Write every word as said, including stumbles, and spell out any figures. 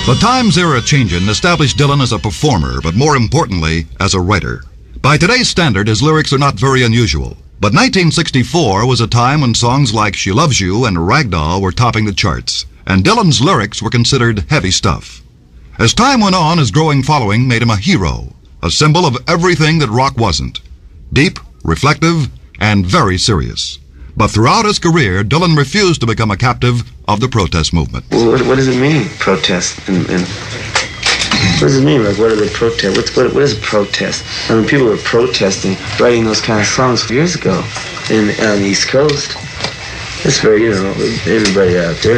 The Times era changin' established Dylan as a performer, but more importantly, as a writer. By today's standard, his lyrics are not very unusual. But nineteen sixty-four was a time when songs like She Loves You and Ragdoll were topping the charts, and Dylan's lyrics were considered heavy stuff. As time went on, his growing following made him a hero, a symbol of everything that rock wasn't. Deep, reflective, and very serious. But throughout his career, Dylan refused to become a captive of the protest movement. Well, what, what does it mean, protest? And, and what does it mean? Like, what are they protest? What, what, what is a protest? I mean, people were protesting, writing those kind of songs years ago in, on the East Coast. It's very, you know, everybody out there